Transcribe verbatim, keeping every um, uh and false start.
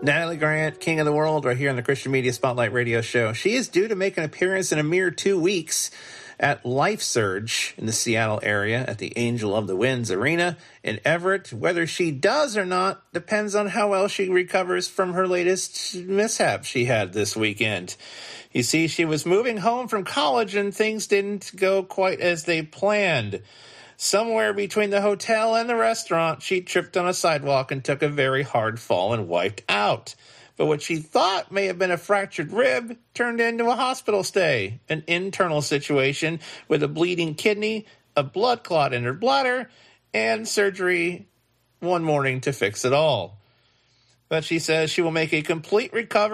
Natalie Grant, King of the World, right here on the Christian Media Spotlight Radio Show. She is due to make an appearance in a mere two weeks at Life Surge in the Seattle area at the Angel of the Winds Arena in Everett. Whether she does or not depends on how well she recovers from her latest mishap she had this weekend. You see, she was moving home from college and things didn't go quite as they planned. Somewhere between the hotel and the restaurant, she tripped on a sidewalk and took a very hard fall and wiped out. But what she thought may have been a fractured rib turned into a hospital stay, an internal situation with a bleeding kidney, a blood clot in her bladder, and surgery one morning to fix it all. But she says she will make a complete recovery